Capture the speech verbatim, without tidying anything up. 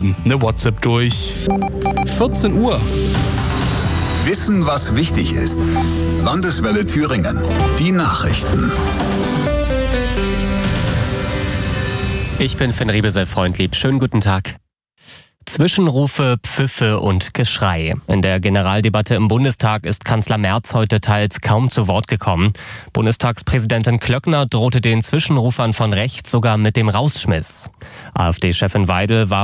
haben eine WhatsApp durch. vierzehn Uhr. Wissen, was wichtig ist. Landeswelle Thüringen. Die Nachrichten. Ich bin Finn Riebesel-Freundlieb. Schönen guten Tag. Zwischenrufe, Pfiffe und Geschrei. In der Generaldebatte im Bundestag ist Kanzler Merz heute teils kaum zu Wort gekommen. Bundestagspräsidentin Klöckner drohte den Zwischenrufern von rechts sogar mit dem Rausschmiss. AfD-Chefin Weidel war